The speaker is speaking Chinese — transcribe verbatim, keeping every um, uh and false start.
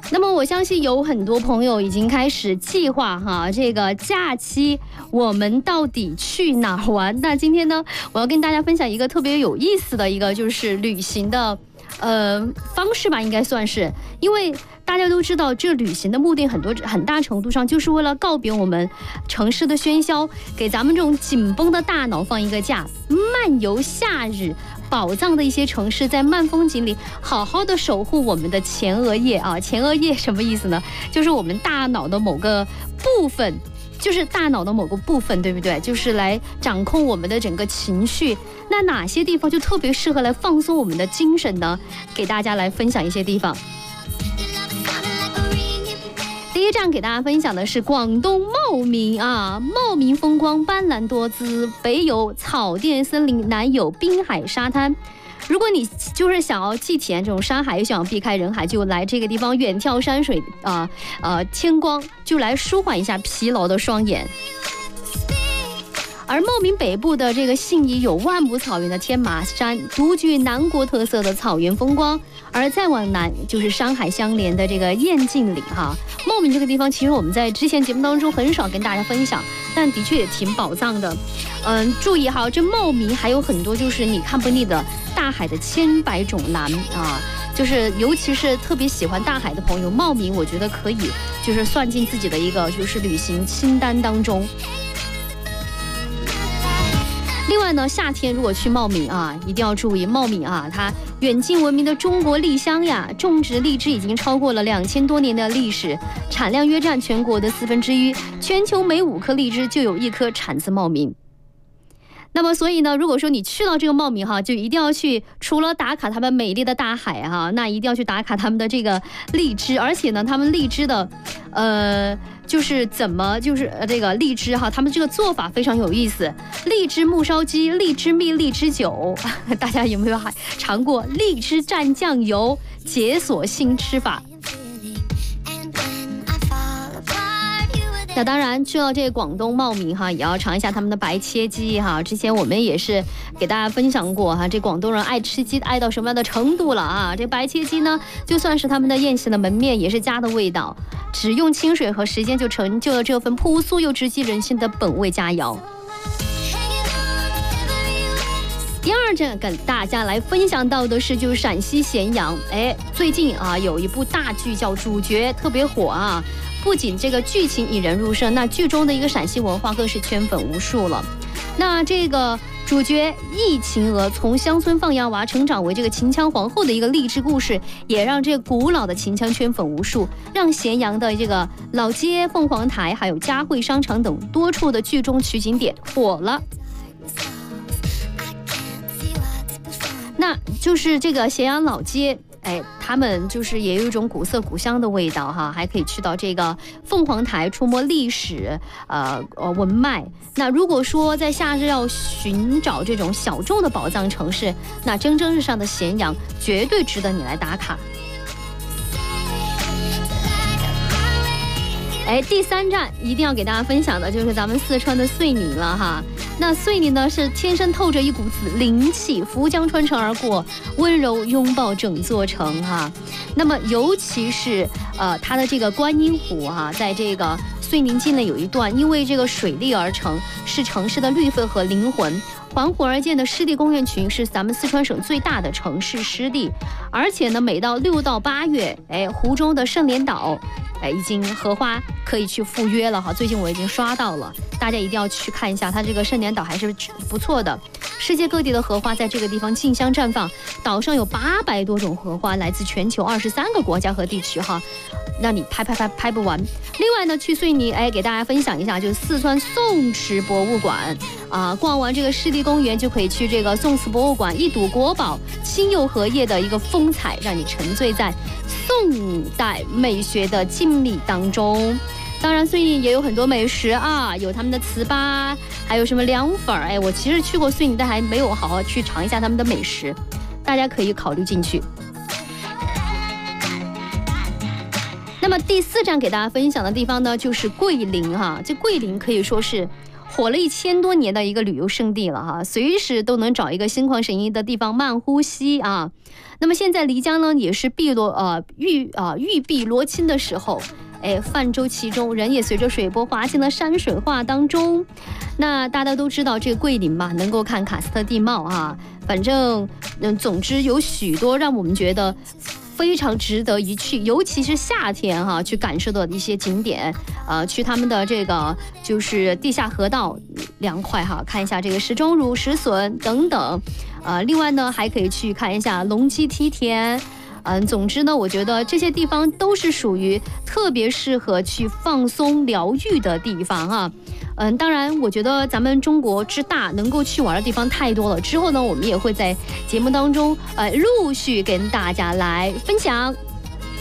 那么我相信有很多朋友已经开始计划哈，这个假期我们到底去哪儿玩？那今天呢，我要跟大家分享一个特别有意思的一个就是旅行的呃方式吧，应该算是，因为大家都知道，这旅行的目的很多很大程度上就是为了告别我们城市的喧嚣，给咱们这种紧绷的大脑放一个假，漫游夏日。宝藏的一些城市，在慢风景里好好的守护我们的前额叶啊！前额叶什么意思呢？就是我们大脑的某个部分，就是大脑的某个部分，对不对？就是来掌控我们的整个情绪。那哪些地方就特别适合来放松我们的精神呢？给大家来分享一些地方。第一站给大家分享的是广东茂名啊，茂名风光斑斓多姿，北有草甸森林，南有滨海沙滩。如果你就是想要既体验这种山海，又想要避开人海，就来这个地方远眺山水啊呃天光，就来舒缓一下疲劳的双眼。而茂名北部的这个信宜有万亩草原的天马山，独具南国特色的草原风光。而再往南就是山海相连的这个燕晋岭哈。茂名这个地方，其实我们在之前节目当中很少跟大家分享，但的确也挺宝藏的。嗯，注意哈，这茂名还有很多就是你看不腻的大海的千百种蓝啊。就是尤其是特别喜欢大海的朋友，茂名我觉得可以就是算进自己的一个就是旅行清单当中。另外呢，夏天如果去茂名啊，一定要注意茂名啊，它远近闻名的中国荔乡呀，种植荔枝已经超过了两千多年的历史，产量约占全国的四分之一，全球每五颗荔枝就有一颗产自茂名。那么所以呢，如果说你去到这个茂名哈，就一定要去，除了打卡他们美丽的大海哈，那一定要去打卡他们的这个荔枝，而且呢，他们荔枝的，呃，就是怎么就是这个荔枝哈，他们这个做法非常有意思，荔枝木烧鸡、荔枝蜜、荔枝酒，大家有没有还尝过荔枝蘸酱油解锁新吃法？那当然去到这个广东茂名哈，也要尝一下他们的白切鸡哈。之前我们也是给大家分享过哈，这广东人爱吃鸡爱到什么样的程度了啊？这白切鸡呢，就算是他们的宴席的门面，也是家的味道，只用清水和时间就成就了这份朴素又直击人心的本味佳肴。第二站跟大家来分享到的是就是陕西咸阳，哎，最近啊有一部大剧叫《主角》，特别火啊。不仅这个剧情引人入胜，那剧中的一个陕西文化更是圈粉无数了。那这个主角易晴娥从乡村放羊娃成长为这个秦腔皇后的一个励志故事，也让这个古老的秦腔圈粉无数，让咸阳的这个老街、凤凰台还有嘉汇商场等多处的剧中取景点火了。那就是这个咸阳老街，哎，他们就是也有一种古色古香的味道哈，还可以去到这个凤凰台触摸历史呃呃文脉。那如果说在夏日要寻找这种小众的宝藏城市，那蒸蒸日上的咸阳绝对值得你来打卡。哎，第三站一定要给大家分享的就是咱们四川的遂宁了哈。那遂宁呢是天生透着一股子灵气，涪江穿城而过，温柔拥抱整座城哈。那么尤其是呃它的这个观音湖哈，在这个遂宁境内有一段因为这个水利而成，是城市的绿色和灵魂。环湖而建的湿地公园群是咱们四川省最大的城市湿地，而且呢，每到六到八月，哎，湖中的圣莲岛，哎，已经荷花可以去赴约了哈。最近我已经刷到了，大家一定要去看一下，它这个圣莲岛还是不错的。世界各地的荷花在这个地方竞相绽放，岛上有八百多种荷花，来自全球二十三个国家和地区哈，让你拍拍拍拍不完。另外呢，去遂宁，哎，给大家分享一下，就是四川宋池博物馆啊，逛完这个湿地公园就可以去这个宋瓷博物馆，一睹国宝青釉荷叶的一个风采，让你沉醉在宋代美学的静谧当中。当然遂宁也有很多美食啊，有他们的糍粑，还有什么凉粉。哎，我其实去过遂宁，但还没有好好去尝一下他们的美食，大家可以考虑进去。那么第四站给大家分享的地方呢，就是桂林哈。这桂林可以说是火了一千多年的一个旅游胜地了哈，随时都能找一个心旷神怡的地方慢呼吸啊。 那么现在漓江呢，也是碧罗呃玉啊、呃、玉璧罗衾的时候。哎，泛舟其中，人也随着水波滑进了山水画当中。那大家都知道这个桂林嘛，能够看喀斯特地貌啊。反正，嗯，总之有许多让我们觉得非常值得一去，尤其是夏天哈、啊，去感受的一些景点。呃，去他们的这个就是地下河道，凉快哈，看一下这个石钟乳、石笋等等。呃，另外呢，还可以去看一下龙基梯田。嗯，总之呢，我觉得这些地方都是属于特别适合去放松疗愈的地方啊。嗯，当然，我觉得咱们中国之大，能够去玩的地方太多了。之后呢，我们也会在节目当中呃陆续跟大家来分享。